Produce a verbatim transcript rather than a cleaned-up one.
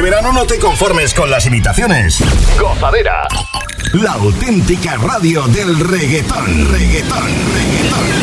verano no te conformes con las imitaciones. Gozadera. La auténtica radio del reggaetón. Reggaetón, reggaetón.